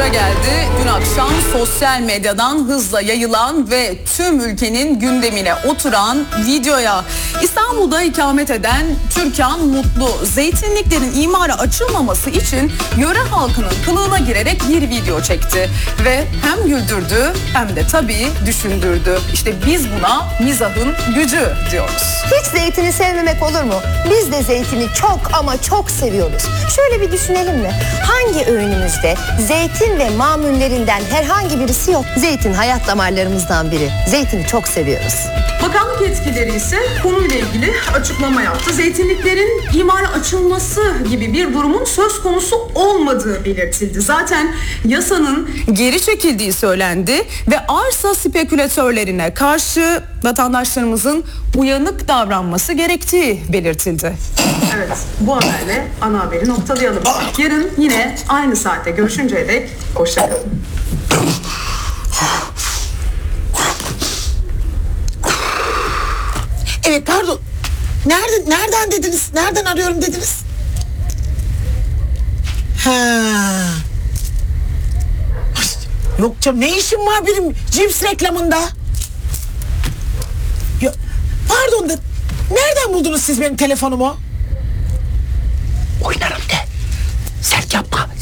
sıra geldi. Dün akşam sosyal medyadan hızla yayılan ve tüm ülkenin gündemine oturan videoya. İstanbul'da ikamet eden Türkan Mutlu, zeytinliklerin imara açılmaması için yöre halkının kılığına girerek bir video çekti. Ve hem güldürdü hem de tabii düşündürdü. İşte biz buna mizahın gücü diyoruz. Hiç zeytini sevmemek olur mu? Biz de zeytini çok ama çok seviyoruz. Şöyle bir düşünelim mi? Hangi öğünümüzde zeytin ve mamullerinden herhangi birisi yok? Zeytin hayat damarlarımızdan biri. Zeytini çok seviyoruz. Bakanlık yetkilileri ise konuyla ilgili açıklama yaptı. Zeytinliklerin imara açılması gibi bir durumun söz konusu olmadığı belirtildi. Zaten yasanın geri çekildiği söylendi ve arsa spekülatörlerine karşı vatandaşlarımızın uyanık davranması gerektiği belirtildi. Evet, bu haberle ana haberi noktalayalım. Yarın yine aynı saatte görüşünceye dek hoşça kalın. Evet, pardon. Nereden dediniz? Nereden arıyorum dediniz? Ha. Ay, yok canım, ne işim var benim cips reklamında? Ya, pardon da nereden buldunuz siz benim telefonumu? Oynarım de. Sert yapma.